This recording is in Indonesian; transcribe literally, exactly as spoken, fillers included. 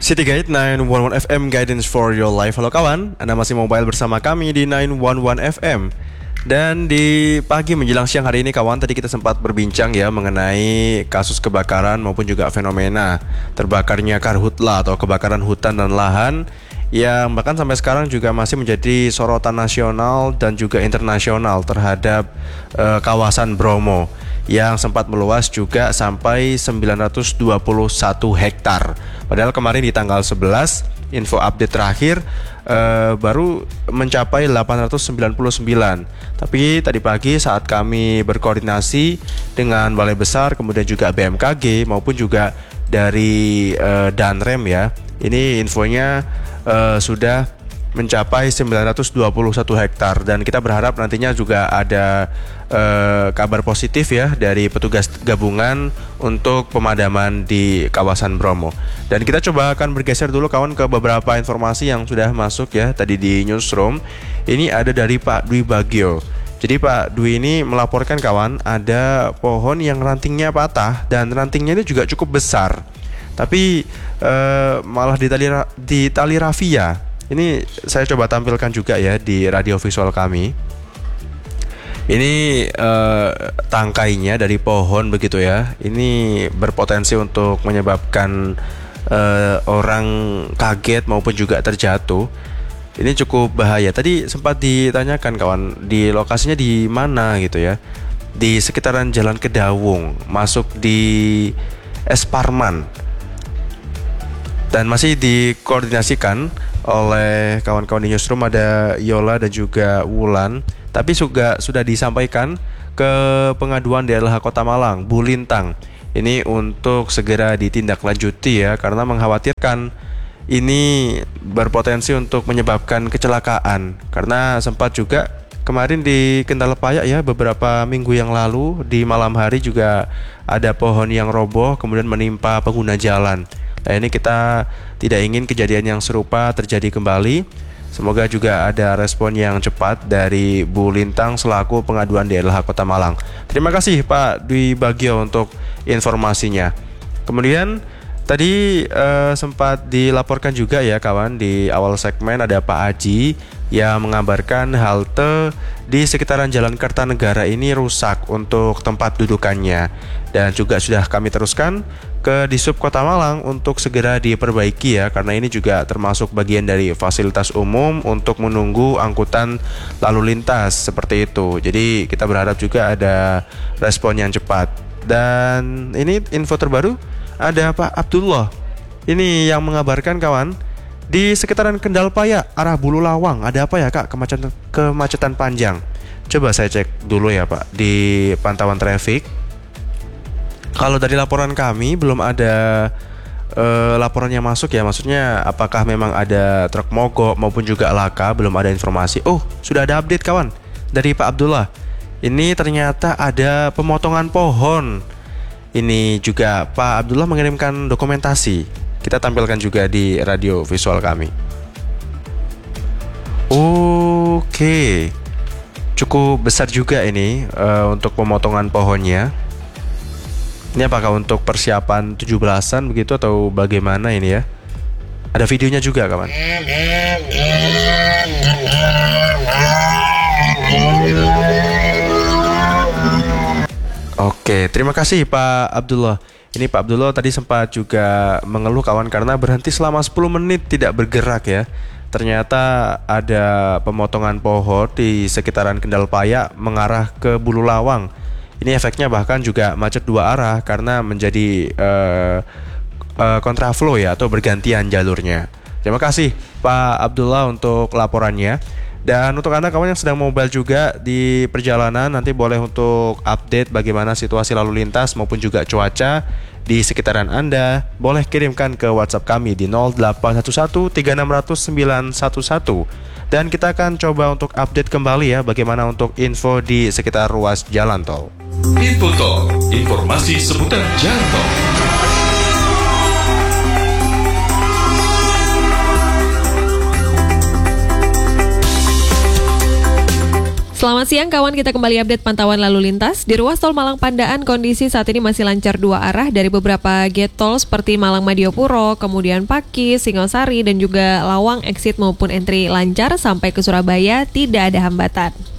City Guide sembilan satu satu F M Guidance for your life. Halo kawan, Anda masih mobile bersama kami di sembilan satu satu F M. Dan di pagi menjelang siang hari ini kawan, tadi kita sempat berbincang ya mengenai kasus kebakaran maupun juga fenomena terbakarnya karhutla atau kebakaran hutan dan lahan yang bahkan sampai sekarang juga masih menjadi sorotan nasional dan juga internasional terhadap uh, kawasan Bromo yang sempat meluas juga sampai sembilan ratus dua puluh satu hektar. Padahal kemarin di tanggal sebelas info update terakhir uh, baru mencapai delapan ratus sembilan puluh sembilan. Tapi tadi pagi saat kami berkoordinasi dengan Balai Besar kemudian juga B M K G maupun juga dari uh, Danrem ya, ini infonya uh, sudah mencapai sembilan ratus dua puluh satu hektar dan kita berharap nantinya juga ada uh, kabar positif ya dari petugas gabungan untuk pemadaman di kawasan Bromo. Dan kita coba akan bergeser dulu kawan ke beberapa informasi yang sudah masuk ya tadi di newsroom. Ini ada dari Pak Dwi Bagio. Jadi Pak Dwi ini melaporkan kawan ada pohon yang rantingnya patah dan rantingnya ini juga cukup besar. Tapi uh, malah di tali, di tali rafia. Ini saya coba tampilkan juga ya di radio visual kami. Ini eh, tangkainya dari pohon begitu ya. Ini berpotensi untuk menyebabkan eh, orang kaget maupun juga terjatuh. Ini cukup bahaya. Tadi sempat ditanyakan kawan, di lokasinya di mana gitu ya. Di sekitaran Jalan Kedawung, masuk di Es Parman. Dan masih dikoordinasikan oleh kawan-kawan di newsroom, ada Yola dan juga Wulan. Tapi juga sudah disampaikan ke pengaduan D L H Kota Malang, Bu Lintang. Ini untuk segera ditindaklanjuti ya, karena mengkhawatirkan ini berpotensi untuk menyebabkan kecelakaan. Karena sempat juga kemarin di Kendal-Payak ya, beberapa minggu yang lalu di malam hari juga ada pohon yang roboh kemudian menimpa pengguna jalan. Nah ini kita tidak ingin kejadian yang serupa terjadi kembali. Semoga juga ada respon yang cepat dari Bu Lintang selaku pengaduan D L H Kota Malang. Terima kasih Pak Dwi Bagio untuk informasinya. Kemudian tadi eh, sempat dilaporkan juga ya kawan, di awal segmen ada Pak Aji yang mengabarkan halte di sekitaran Jalan Kertanegara ini rusak untuk tempat dudukannya. Dan juga sudah kami teruskan ke Disub Kota Malang untuk segera diperbaiki ya, karena ini juga termasuk bagian dari fasilitas umum untuk menunggu angkutan lalu lintas seperti itu. Jadi kita berharap juga ada respon yang cepat. Dan ini info terbaru, ada Pak Abdullah ini yang mengabarkan kawan, di sekitaran Kendal-Payak arah Bulu Lawang ada apa ya Kak, kemacetan, kemacetan panjang. Coba saya cek dulu ya Pak di pantauan traffic. Kalau dari laporan kami belum ada uh, laporan yang masuk ya, maksudnya apakah memang ada truk mogok maupun juga laka, belum ada informasi. Oh, sudah ada update kawan dari Pak Abdullah. Ini ternyata ada pemotongan pohon. Ini juga Pak Abdullah mengirimkan dokumentasi. Kita tampilkan juga di radio visual kami. Oke, cukup besar juga ini uh, untuk pemotongan pohonnya. Ini apakah untuk persiapan tujuh belasan begitu atau bagaimana ini ya? Ada videonya juga kawan. Oke, terima kasih Pak Abdullah. Ini Pak Abdullah tadi sempat juga mengeluh kawan karena berhenti selama sepuluh menit tidak bergerak ya. Ternyata ada pemotongan pohon di sekitaran Kendal-Payak mengarah ke Bulu Lawang. Ini efeknya bahkan juga macet dua arah karena menjadi uh, uh, kontraflow ya, atau bergantian jalurnya. Terima kasih Pak Abdullah untuk laporannya. Dan untuk Anda kawan yang sedang mobile juga di perjalanan, nanti boleh untuk update bagaimana situasi lalu lintas maupun juga cuaca di sekitaran Anda. Boleh kirimkan ke WhatsApp kami di nol delapan satu satu tiga enam nol nol sembilan satu satu. Dan kita akan coba untuk update kembali ya bagaimana untuk info di sekitar ruas jalan tol. Info Tol, informasi seputar jalan tol. Selamat siang kawan, kita kembali update pantauan lalu lintas. Di ruas tol Malang Pandaan kondisi saat ini masih lancar dua arah dari beberapa gate tol seperti Malang Madiopuro, kemudian Pakis, Singosari dan juga Lawang exit maupun entry lancar sampai ke Surabaya, tidak ada hambatan.